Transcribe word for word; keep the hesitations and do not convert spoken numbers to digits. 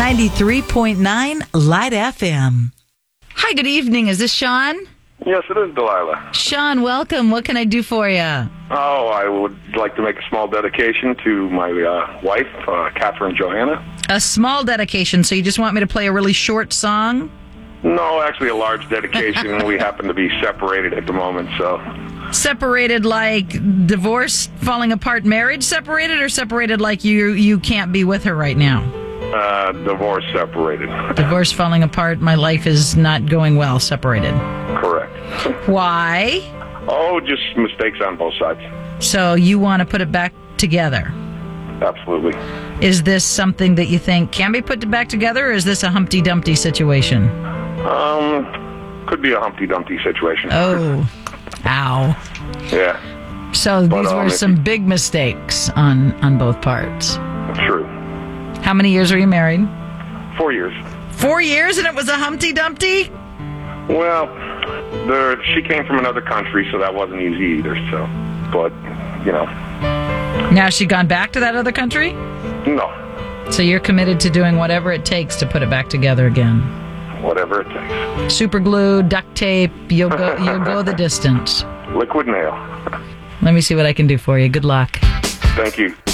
ninety-three point nine Light F M. Hi, good evening. Is this Sean? Yes, it is, Delilah. Sean, welcome. What can I do for you? Oh, I would like to make a small dedication to my uh, wife, uh, Catherine Joanna. A small dedication, so you just want me to play a really short song? No, actually a large dedication. We happen to be separated at the moment, so... Separated like divorce, falling apart, marriage separated, or separated like you you can't be with her right now? Uh, divorce separated. Divorce, falling apart, my life is not going well, separated. Correct. Why? Oh, just mistakes on both sides. So you want to put it back together? Absolutely. Is this something that you think can be put back together, or is this a Humpty Dumpty situation? Um, could be a Humpty Dumpty situation. Oh, ow. Yeah. So But, these um, were if some you- big mistakes on, on both parts. True. How many years are you married? Four years. Four years, and it was a Humpty Dumpty? Well, there, she came from another country, so that wasn't easy either, so... But, you know, Now has she gone back to that other country? no. So you're committed to doing whatever it takes to put it back together again. Whatever it takes. Super glue, duct tape, you'll go, you'll go the distance. Liquid nail. Let me see what I can do for you. Good luck. Thank you.